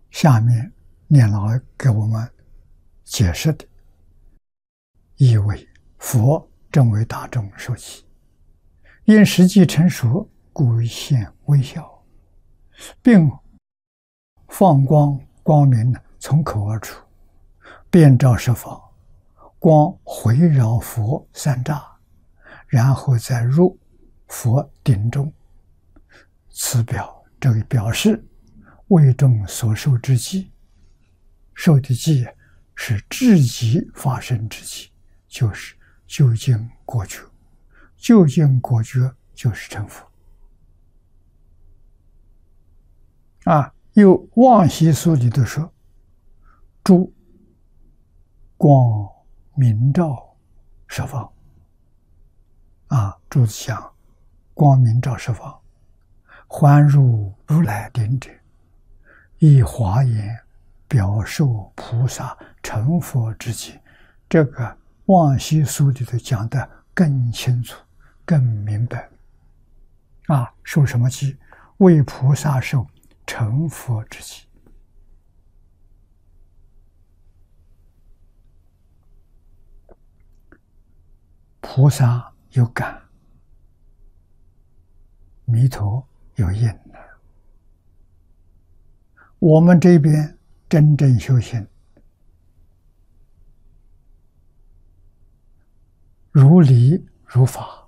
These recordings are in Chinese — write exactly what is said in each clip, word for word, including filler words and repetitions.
下面念老给我们解释的，意为佛正为大众受记，因实际成熟，故现微笑，并放光光明从口而出，遍照十方，光回绕佛三匝，然后再入佛顶中。此表这个表示为众所受之际，受的际是至极发生之际，就是究竟果觉。究竟果觉就是成佛啊。又往昔书里头说，诸光明照十方啊，诸子想光明照十方，还入如来顶者，以华严表授菩萨成佛之际。这个往昔书里头讲的更清楚更明白啊，受什么记？为菩萨受成佛之际。菩萨有感，弥陀有应的。我们这边真正修行，如理如法，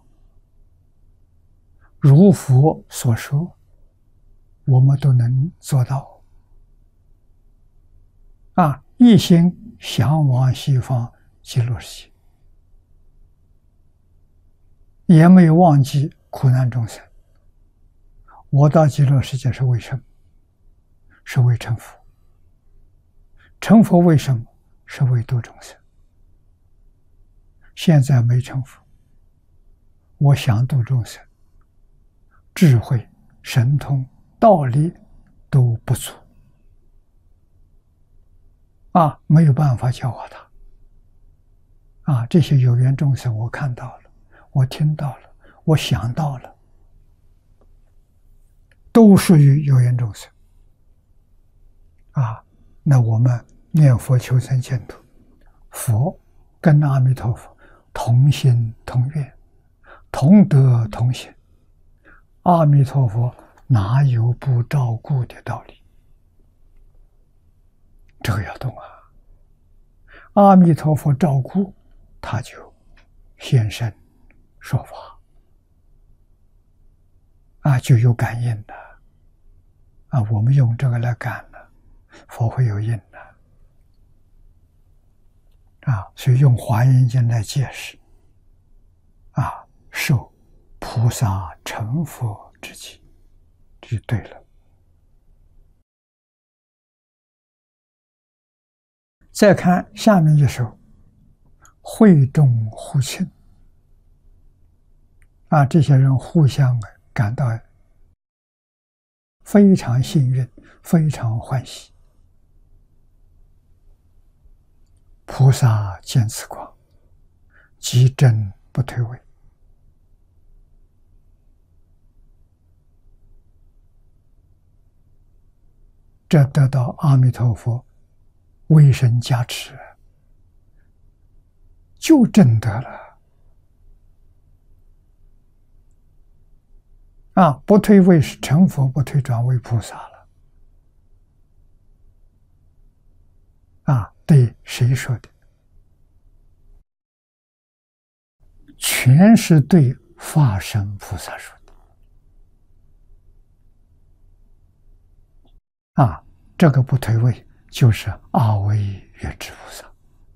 如佛所说，我们都能做到啊！一心向往西方极乐世界，也没有忘记苦难众生。我到极乐世界是为什么？是为成佛。成佛为什么？是为度众生。现在没成佛，我想度众生，智慧、神通、道理都不足啊，没有办法教化他啊。这些有缘众生我看到了，我听到了，我想到了，都属于有缘众生啊。那我们念佛求生净土，佛跟阿弥陀佛同心同愿，同德同行，阿弥陀佛哪有不照顾的道理？这个要懂啊！阿弥陀佛照顾，他就现身说法啊，就有感应的啊。我们用这个来感了，佛会有应的啊。所以用华严经来解释啊，受菩萨成佛之际，就对了。再看下面一首，会众互庆啊，这些人互相感到非常幸运，非常欢喜。菩萨见此光，即真不退位。这得到阿弥陀佛威神加持，就证得了啊！不退位是成佛，不退转为菩萨了啊！对谁说的？全是对法身菩萨说的啊！这个不退位就是阿惟越致菩萨，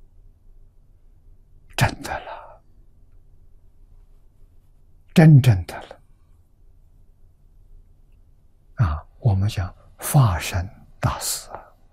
真的了，真正的了啊！我们讲法身大事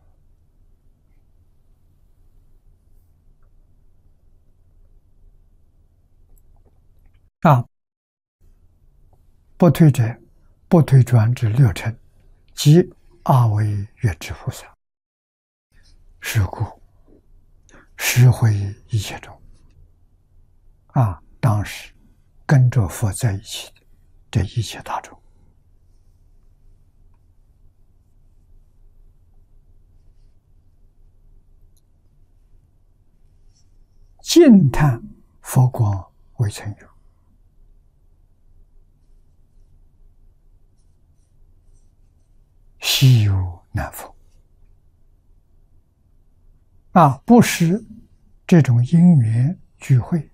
啊！不退者，不退转至六尘，即阿惟越致菩萨。是故实会一切中啊，当时跟着佛在一起的这一切大众惊叹佛光未曾有，稀有难逢。啊，不是这种因缘聚会，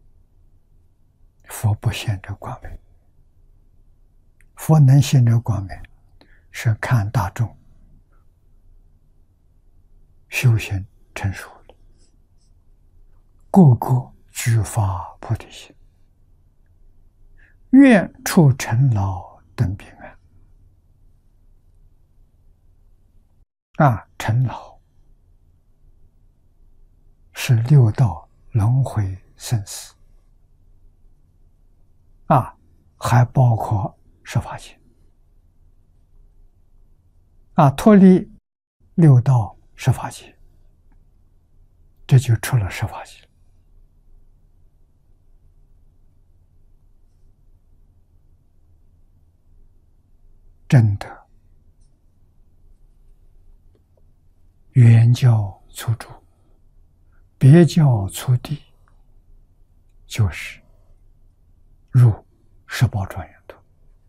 佛不现这光明。佛能现这光明，是看大众修行成熟了，个个具发菩提心，愿处尘劳登彼岸。啊，尘劳是六道轮回生死，啊，还包括十法界。啊，脱离六道十法界，这就出了十法界。真的圆教初住，别教初地，就是入十宝庄严土。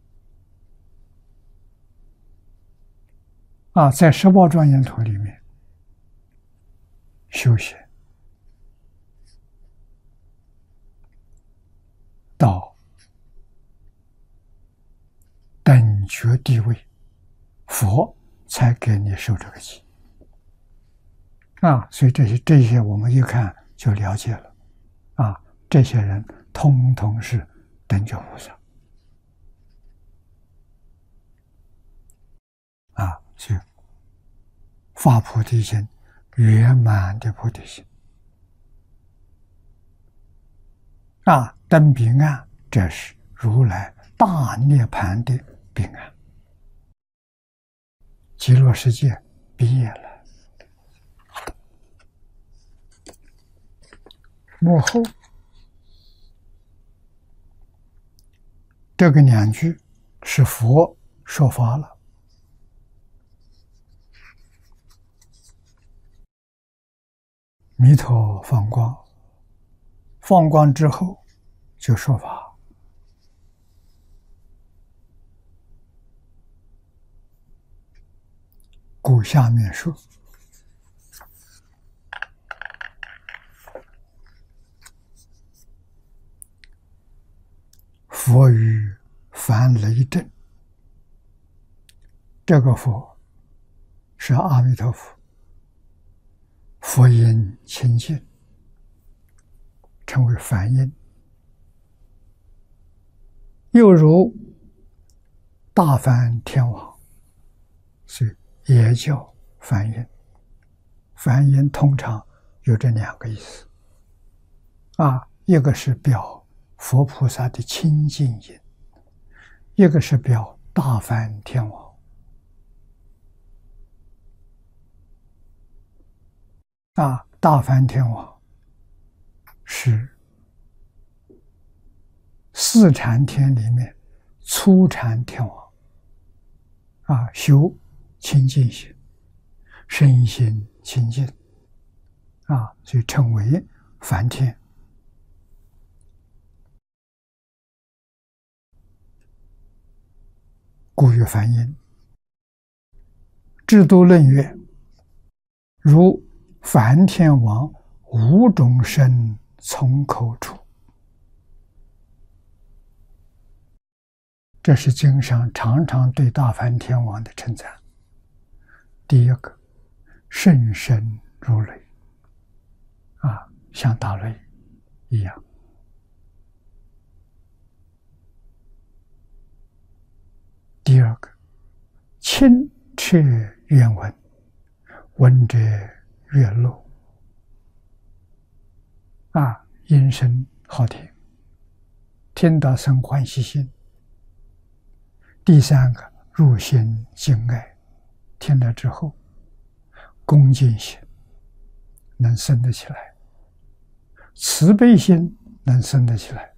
啊，在十宝庄严土里面修行到等觉地位，佛才给你受这个记。啊，所以这些这些我们一看就了解了。啊，这些人通通是等觉菩萨。啊，所以发菩提心，圆满的菩提心。啊，登彼岸，这是如来大涅槃的彼岸，极乐世界毕业了。幕后这个两句是佛说法了。弥陀放光，放光之后就说法。故下面说，佛语梵雷震，这个佛是阿弥陀佛，佛音清净，称为梵音。又如大梵天王，所以也叫梵音。梵音通常有这两个意思，啊，一个是表佛菩萨的清净音，一个是表大梵天王。啊，大梵天王是四禅天里面初禅天王，啊，修清净心，身心清净，啊，所以称为梵天。故曰梵音。制度论曰：如梵天王五种声从口出。这是经上常常对大梵天王的称赞。第一个，声声如雷，啊，像打雷一样。第二个，清澈愿闻，闻者悦乐，啊，音声好听，听到生欢喜心。第三个，入心敬爱，听了之后恭敬心能生得起来，慈悲心能生得起来，